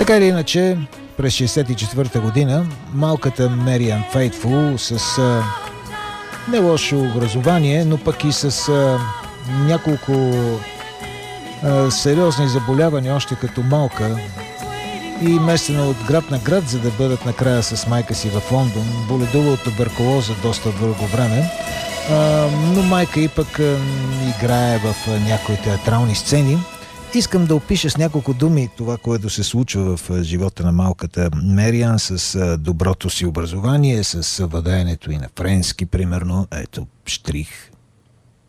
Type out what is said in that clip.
Така или иначе, през 1964 година малката Мериан Фейтфул с не лошо образование, но пък и с няколко сериозни заболявания още като малка и местена от град на град, за да бъдат накрая с майка си в Лондон. Боледува от туберкулоза доста дълго време, но майка и пък играе в някои театрални сцени. Искам да опиша с няколко думи това, което се случва в живота на малката Мериан с доброто си образование, с владеенето и на френски, примерно. Ето, штрих.